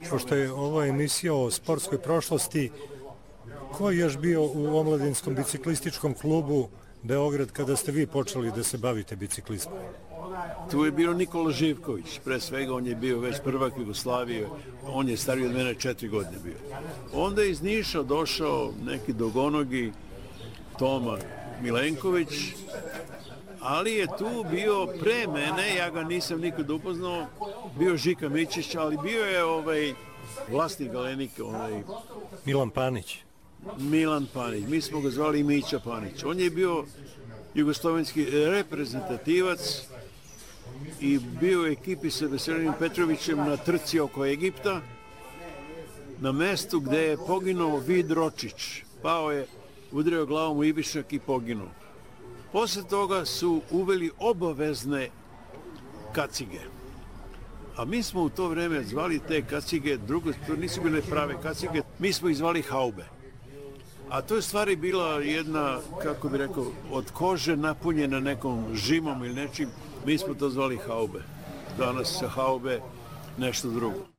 Pošto je ovo emisija o sportskoj prošlosti, ko je još bio u omladinskom biciklističkom klubu Beograd kada ste vi počeli da se bavite biciklizmom? Tu je bio Nikola Živković, pre svega on je bio već prvak Jugoslavije, on je stariji od mene 4 godine bio. Onda je iz Niša došao neki dogonogi Toma Milenković, ali je tu bio pre mene, ja ga nisam nikad upoznao, bio Žika Mićić, ali bio je vlasnik Galenike, Milan Panić. Milan Panić, mi smo ga zvali Mića Panić. On je bio jugoslovenski reprezentativac i bio u ekipi sa Veselinom Petrovićem na trci oko Egipta, na mestu gde je poginuo Vid Ročić. Pao je, udario glavom u Ibišnjak i poginuo. Posle toga su uveli obavezne kacige. A mi smo u to vreme zvali te kacige, to nisu bile prave kacige, mi smo ih zvali haube. A to je stvari bila jedna, kako bi rekao, od kože napunjena nekom žimom ili nečim, mi smo to zvali haube. Danas se haube nešto drugo.